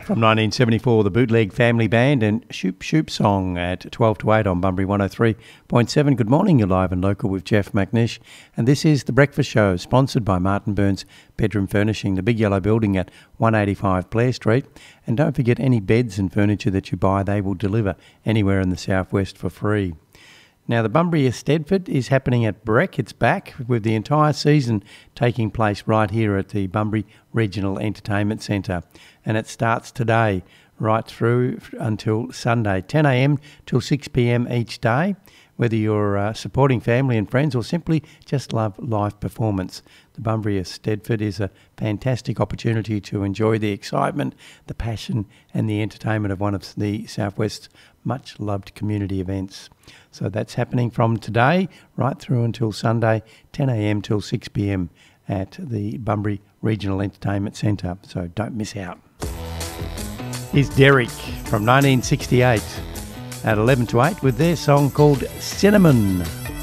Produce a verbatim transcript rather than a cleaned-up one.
From nineteen seventy-four, the Bootleg Family Band and Shoop Shoop Song at twelve to eight on Bunbury one oh three point seven. Good morning, you're live and local with Jeff McNish. And this is The Breakfast Show, sponsored by Martin Burns Bedroom Furnishing, the big yellow building at one eighty-five Blair Street. And don't forget, any beds and furniture that you buy, they will deliver anywhere in the southwest for free. Now, the Bunbury Eisteddfod is happening at Breck. It's back with the entire season taking place right here at the Bunbury Regional Entertainment Centre. And it starts today right through until Sunday, ten a m till six p m each day. Whether you're uh, supporting family and friends or simply just love live performance, the Bunbury Eisteddfod is a fantastic opportunity to enjoy the excitement, the passion and the entertainment of one of the Southwest's much-loved community events. So that's happening from today right through until Sunday, ten a m till six p m at the Bunbury Regional Entertainment Centre. So don't miss out. Here's Derek from nineteen sixty-eight at eleven to eight with their song called Cinnamon.